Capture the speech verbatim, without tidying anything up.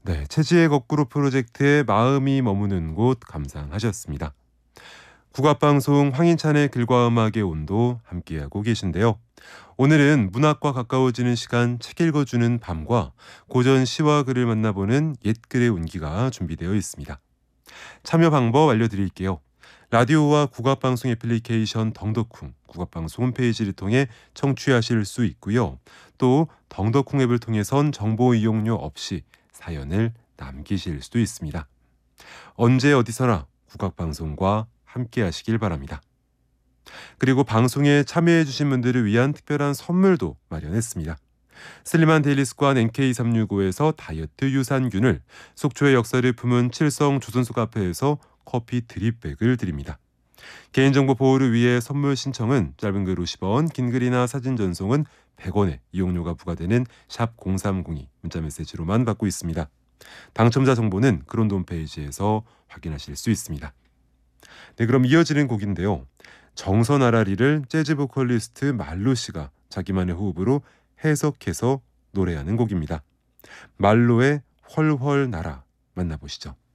네, 채지의 거꾸로 프로젝트의 마음이 머무는 곳 감상하셨습니다. 국악방송 황인찬의 글과 음악의 온도 함께하고 계신데요. 오늘은 문학과 가까워지는 시간 책 읽어주는 밤과 고전 시와 글을 만나보는 옛글의 온기가 준비되어 있습니다. 참여 방법 알려드릴게요. 라디오와 국악방송 애플리케이션 덩덕쿵, 국악방송 홈페이지를 통해 청취하실 수 있고요. 또 덩덕쿵 앱을 통해선 정보 이용료 없이 사연을 남기실 수도 있습니다. 언제 어디서나 국악방송과 함께 하시길 바랍니다. 그리고 방송에 참여해 주신 분들을 위한 특별한 선물도 마련했습니다. 슬림한 데일리 습관 엔케이 삼육오에서 다이어트 유산균을, 속초의 역사를 품은 칠성 조선소 카페에서 커피 드립백을 드립니다. 개인정보 보호를 위해 선물 신청은 짧은 글 오십 원, 긴 글이나 사진 전송은 백 원의 이용료가 부과되는 샵 공삼공이 문자메시지로만 받고 있습니다. 당첨자 정보는 그런도 홈페이지에서 확인하실 수 있습니다. 네, 그럼 이어지는 곡인데요. 정선 아라리를 재즈 보컬리스트 말로 씨가 자기만의 호흡으로 해석해서 노래하는 곡입니다. 말로의 훨훨 날아 만나보시죠.